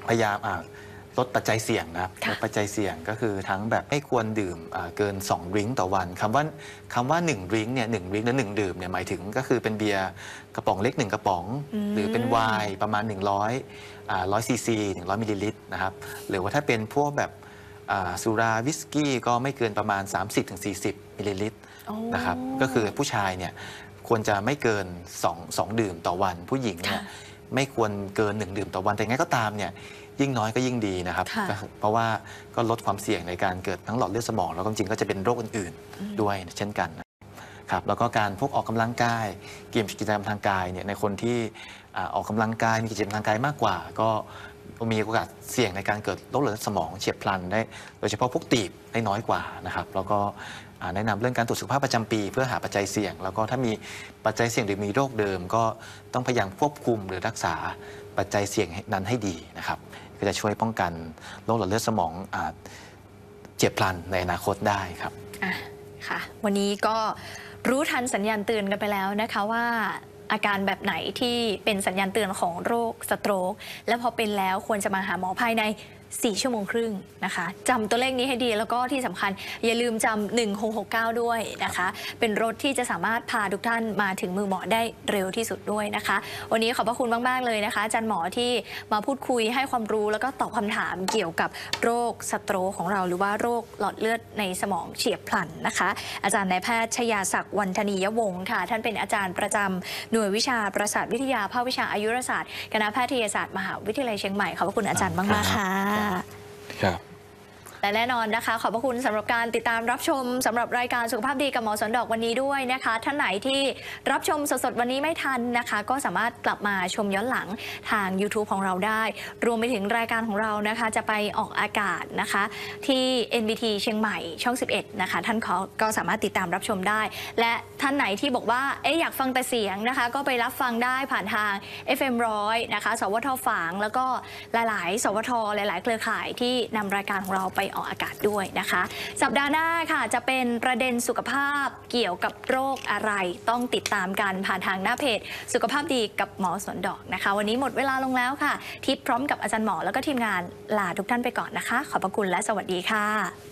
พยายามลดปัจจัยเสี่ยงนะครับลดปัจจัยเสี่ยงก็คือทั้งแบบไม่ควรดื่มเกิน2ดริงก์ต่อวันคำว่า1ดริงก์เนี่ย1ดริงก์และ1ดื่มเนี่ยหมายถึงก็คือเป็นเบียร์กระป๋องเล็ก1กระป๋องหรือเป็นไวน์ประมาณ100ซีซี100มิลลิลิตรนะครับหรือว่าถ้าเป็นพวกแบบสุราวิสกี้ก็ไม่เกินประมาณ 30-40 มิลลิลิตรนะครับก็คือผู้ชายเนี่ยควรจะไม่เกิน2ดื่มต่อวันผู้หญิงเนี่ยไม่ควรเกิน1ดื่มต่อวันแต่ไงก็ตามเนี่ยยิ่งน้อยก็ยิ่งดีนะครับเพราะว่าก็ลดความเสี่ยงในการเกิดทั้งหลอดเลือดสมองแล้วก็จริงก็จะเป็นโรคอื่นๆด้วยเช่นกันครับแล้วก็การพวกออกกำลังกายกิจกรรมทางกายเนี่ยในคนที่ออกกำลังกายมีกิจกรรมทางกายมากกว่าก็มีโอกาสเสี่ยงในการเกิดโรคเลือดสมองเฉียบพลันได้โดยเฉพาะพวกตีบได้น้อยกว่านะครับแล้วก็แนะนำเรื่องการตรวจสุขภาพประจำปีเพื่อหาปัจจัยเสี่ยงแล้วก็ถ้ามีปัจจัยเสี่ยงหรือมีโรคเดิมก็ต้องพยายามควบคุมหรือรักษาปัจจัยเสี่ยงนั้นให้ดีนะครับก็จะช่วยป้องกันโรคหลอดเลือดสมองเฉียบพลันในอนาคตได้ครับค่ะวันนี้ก็รู้ทันสัญญาณเตือนกันไปแล้วนะคะว่าอาการแบบไหนที่เป็นสัญญาณเตือนของโรคสโตรกและพอเป็นแล้วควรจะมาหาหมอภายใน4 ชั่วโมงครึ่งนะคะจำตัวเลขนี้ให้ดีแล้วก็ที่สำคัญอย่าลืมจำ1669ด้วยนะคะเป็นรถที่จะสามารถพาทุกท่านมาถึงมือหมอได้เร็วที่สุดด้วยนะคะวันนี้ขอบพระคุณมากๆเลยนะคะอาจารย์หมอที่มาพูดคุยให้ความรู้แล้วก็ตอบคำถามเกี่ยวกับโรคสโตรกของเราหรือว่าโรคหลอดเลือดในสมองเฉียบพลันนะคะอาจารย์นายแพทย์ชยาศักดิ์วรรณนียวงศ์ค่ะท่านเป็นอาจารย์ประจำหน่วยวิชาประสาทวิทยาภาควิชาอายุรศาสตร์คณะแพทยศาสตร์มหาวิทยาลัยเชียงใหม่ขอบพระคุณอาจารย์มากๆค่ะครับและแน่นอนนะคะขอบพระคุณสำหรับการติดตามรับชมสำหรับรายการสุขภาพดีกับหมอสนดอกวันนี้ด้วยนะคะท่านไหนที่รับชมสดๆวันนี้ไม่ทันนะคะก็สามารถกลับมาชมย้อนหลังทาง YouTube ของเราได้รวมไปถึงรายการของเรานะคะจะไปออกอากาศนะคะที่ NBT เชียงใหม่ช่อง11นะคะท่านก็สามารถติดตามรับชมได้และท่านไหนที่บอกว่าอยากฟังแต่เสียงนะคะก็ไปรับฟังได้ผ่านทาง FM 100นะคะสวทฝางแล้วก็หลายๆสวทหลายๆเครือข่ายที่นำรายการของเราไปออกอากาศด้วยนะคะสัปดาห์หน้าค่ะจะเป็นประเด็นสุขภาพเกี่ยวกับโรคอะไรต้องติดตามกันผ่านทางหน้าเพจสุขภาพดีกับหมอสวนดอกนะคะวันนี้หมดเวลาลงแล้วค่ะทิพย์พร้อมกับอาจารย์หมอแล้วก็ทีมงานลาทุกท่านไปก่อนนะคะขอบพระคุณและสวัสดีค่ะ